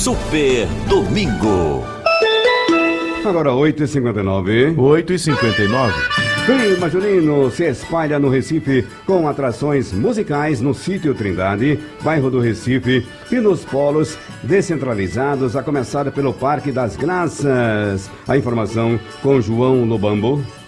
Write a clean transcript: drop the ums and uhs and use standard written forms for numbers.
Super Domingo. Agora 8h59. 8h59. Clima junino se espalha no Recife com atrações musicais no Sítio Trindade, bairro do Recife, e nos polos descentralizados, a começar pelo Parque das Graças. A informação com João Lobambo.